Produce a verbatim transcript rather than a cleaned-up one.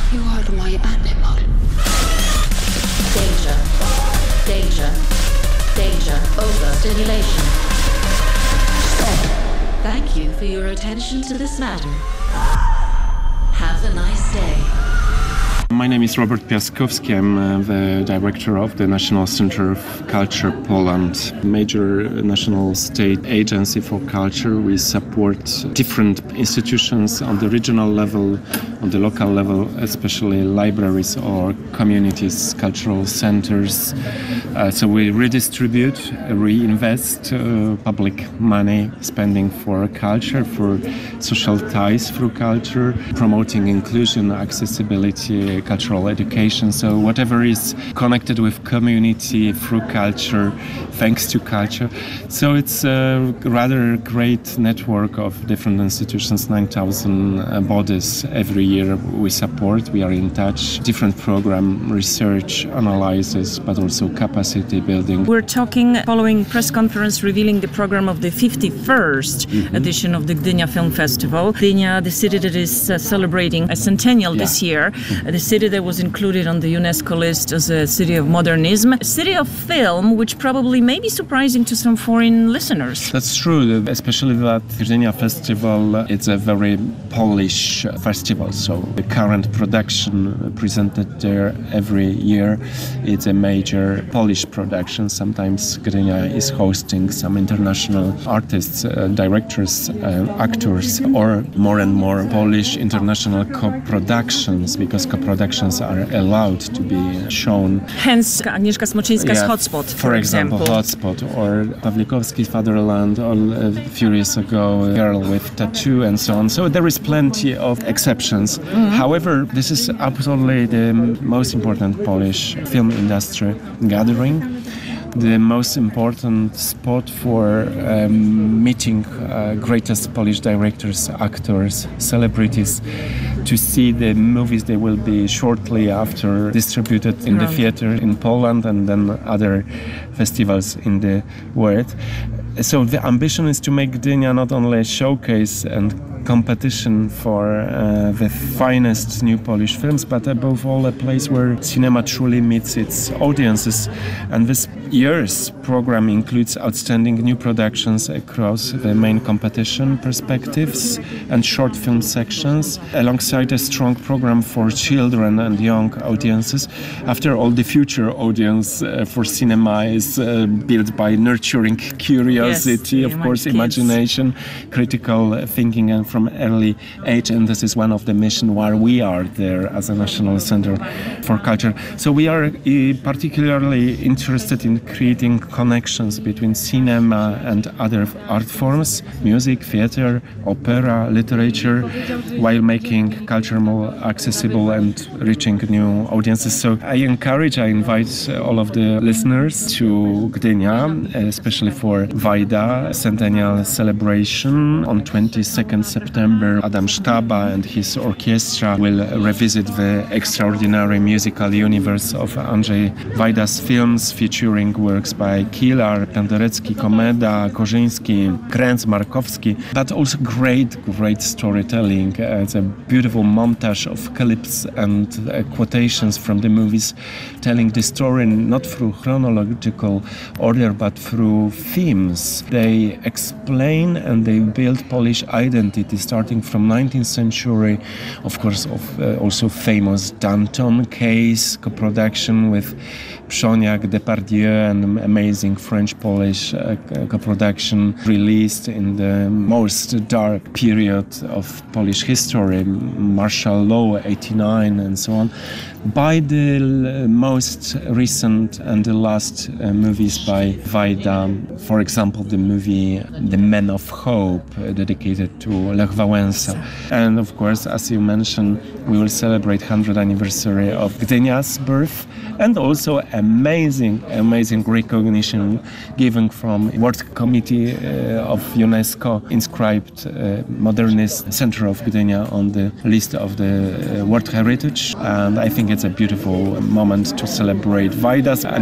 You are my animal. Danger. Danger. Danger. Overstimulation. Stop. Thank you for your attention to this matter. Have a nice day. My name is Robert Piaskowski. I'm uh, the director of the National Center of Culture Poland, major national state agency for culture. We support different institutions on the regional level, on the local level, especially libraries or communities, cultural centers. Uh, so we redistribute, reinvest uh, public money, spending for culture, for social ties through culture, promoting inclusion, accessibility, cultural education. So whatever is connected with community through culture, thanks to culture. So it's a rather great network of different institutions, nine thousand uh, bodies every year we support. We are in touch, different program, research, analysis, but also capacity building. We're talking following press conference revealing the program of the fifty-first mm-hmm. edition of the Gdynia Film Festival. Gdynia, the city that is uh, celebrating a centennial yeah. this year, mm-hmm. the city that was included on the UNESCO list as a city of modernism, a city of film, which probably may be surprising to some foreign listeners. That's true, especially that Gdynia Festival, it's a very Polish festival, so the current production presented there every year, it's a major Polish production. Sometimes Gdynia is hosting some international artists, uh, directors, uh, actors, or more and more Polish international co-productions, because co-productions are allowed to be shown. Hence Agnieszka Smoczyńska's yeah, Hotspot, for, for example. example. Hotspot, or Pawlikowski's Fatherland, or a few years ago, Girl with Tattoo, and so on. So there is plenty of exceptions. Mm-hmm. However, this is absolutely the most important Polish film industry gathering. The most important spot for um, meeting uh, greatest Polish directors, actors, celebrities, to see the movies they will be shortly after distributed in the theater in Poland and then other festivals in the world. So the ambition is to make Gdynia not only a showcase and competition for uh, the finest new Polish films, but above all a place where cinema truly meets its audiences. And this year's program includes outstanding new productions across the main competition perspectives and short film sections, alongside a strong program for children and young audiences. After all, the future audience uh, for cinema is uh, built by nurturing curiosity, yes, of course, kids. Imagination, critical thinking, and from early age, and this is one of the mission why we are there as a National Center for Culture. So we are uh, particularly interested in creating connections between cinema and other art forms, music, theater, opera, literature, while making culture more accessible and reaching new audiences. So I encourage, I invite all of the listeners to Gdynia, especially for Wajda Centennial Celebration on twenty-second September. Adam Sztaba and his orchestra will revisit the extraordinary musical universe of Andrzej Wajda's films, featuring works by Kilar, Penderecki, Komeda, Korzyński, Kręc, Markowski, but also great, great storytelling. Uh, it's a beautiful montage of clips and uh, quotations from the movies, telling the story not through chronological order, but through themes. They explain and they build Polish identity, starting from nineteenth century, of course, of uh, also famous Danton case, co-production with Przoniak, Depardieu, and amazing French-Polish uh, co-production released in the most dark period of Polish history, martial law, eighty-nine, and so on, by the most recent and the last uh, movies by Wajda. For example, the movie The Men of Hope, uh, dedicated to Lech Wałęsa. And of course, as you mentioned, we will celebrate one hundredth anniversary of Gdynia's birth, and also amazing, amazing recognition given from World Committee uh, of UNESCO, inscribed uh, Modernist Center of Gdynia on the list of the uh, World Heritage. And I think it's a beautiful moment to celebrate Wajda's